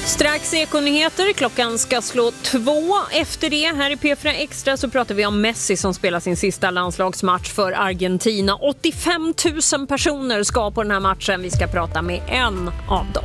Strax Ekonyheter, klockan ska slå 2. Efter det, här i P4 Extra, så pratar vi om Messi som spelar sin sista landslagsmatch för Argentina. 85 000 personer ska på den här matchen. Vi ska prata med en av dem.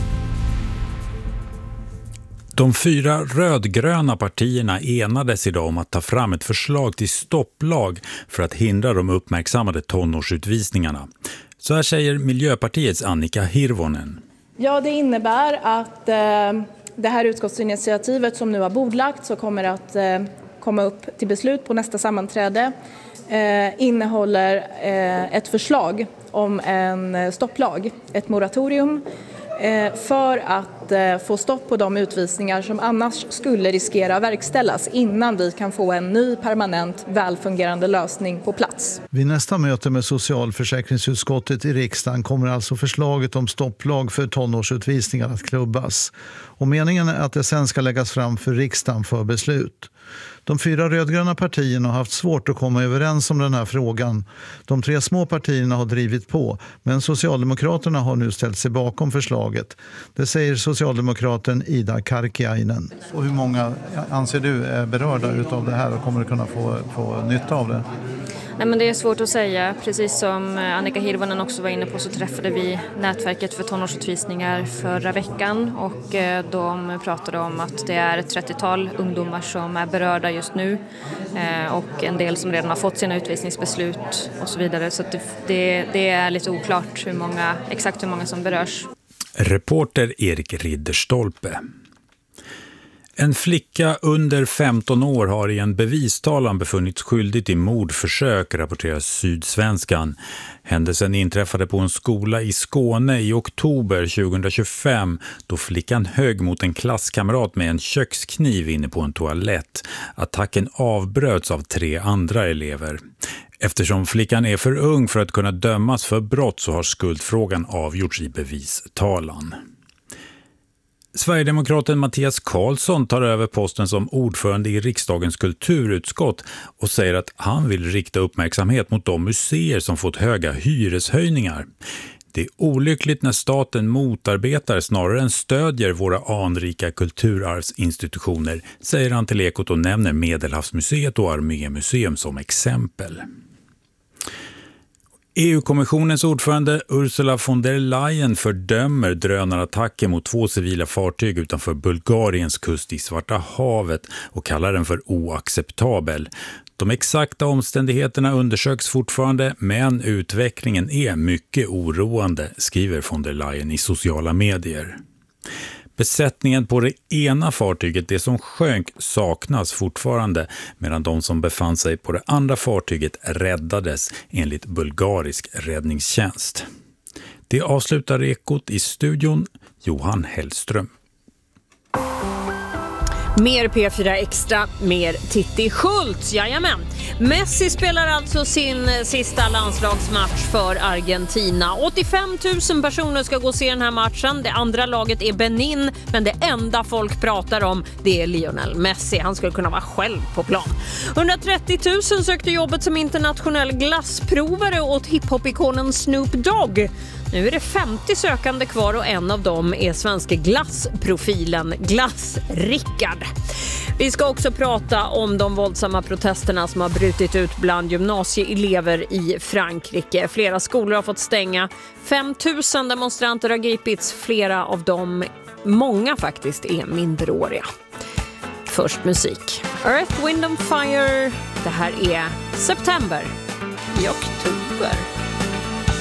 De 4 rödgröna partierna enades idag om att ta fram ett förslag till stopplag för att hindra de uppmärksammade tonårsutvisningarna. Så här säger Miljöpartiets Annika Hirvonen. Ja, det innebär att det här utskottsinitiativet som nu har bordlagts och kommer att komma upp till beslut på nästa sammanträde innehåller ett förslag om en stopplag, ett moratorium för att få stopp på de utvisningar som annars skulle riskera att verkställas innan vi kan få en ny permanent välfungerande lösning på plats. Vid nästa möte med socialförsäkringsutskottet i riksdagen kommer alltså förslaget om stopplag för tonårsutvisningar att klubbas. Och meningen är att det sen ska läggas fram för riksdagen för beslut. De 4 rödgröna partierna har haft svårt att komma överens om den här frågan. De 3 små partierna har drivit på, men Socialdemokraterna har nu ställt sig bakom förslaget. Det säger socialdemokraten Ida Karkiainen. Och hur många anser du är berörda utav det här och kommer att kunna få nytta av det? Nej, men det är svårt att säga. Precis som Annika Hirvonen också var inne på så träffade vi nätverket för tonårsutvisningar förra veckan och de pratade om att det är ett 30-tal ungdomar som är berörda just nu och en del som redan har fått sina utvisningsbeslut och så vidare. Så att det är lite oklart exakt hur många som berörs. Reporter Erik Ridderstolpe. En flicka under 15 år har i en bevistalan befunnits skyldig till mordförsök, rapporterar Sydsvenskan. Händelsen inträffade på en skola i Skåne i oktober 2025 då flickan högg mot en klasskamrat med en kökskniv inne på en toalett. Attacken avbröts av 3 andra elever. Eftersom flickan är för ung för att kunna dömas för brott så har skuldfrågan avgjorts i bevistalan. Sverigedemokraten Mattias Karlsson tar över posten som ordförande i riksdagens kulturutskott och säger att han vill rikta uppmärksamhet mot de museer som fått höga hyreshöjningar. Det är olyckligt när staten motarbetar snarare än stödjer våra anrika kulturarvsinstitutioner, säger han till Ekot och nämner Medelhavsmuseet och Armémuseum som exempel. EU-kommissionens ordförande Ursula von der Leyen fördömer drönarattacker mot 2 civila fartyg utanför Bulgariens kust i Svarta havet och kallar den för oacceptabel. De exakta omständigheterna undersöks fortfarande, men utvecklingen är mycket oroande, skriver von der Leyen i sociala medier. Besättningen på det ena fartyget, det som sjönk, saknas fortfarande medan de som befann sig på det andra fartyget räddades enligt bulgarisk räddningstjänst. Det avslutar Ekot i studion, Johan Hellström. Mer P4 Extra, mer Titti Schultz, jajamän. Messi spelar alltså sin sista landslagsmatch för Argentina. 85 000 personer ska gå och se den här matchen. Det andra laget är Benin, men det enda folk pratar om det är Lionel Messi. Han skulle kunna vara själv på plan. 130 000 sökte jobbet som internationell glassprovare åt hiphop-ikonen Snoop Dogg. Nu är det 50 sökande kvar och en av dem är svenska glassprofilen Glass-Rickard. Vi ska också prata om de våldsamma protesterna som har brutit ut bland gymnasieelever i Frankrike. Flera skolor har fått stänga. 5 000 demonstranter har gripits. Flera av dem, många faktiskt, är minderåriga. Först musik. Earth, Wind and Fire. Det här är September i oktober.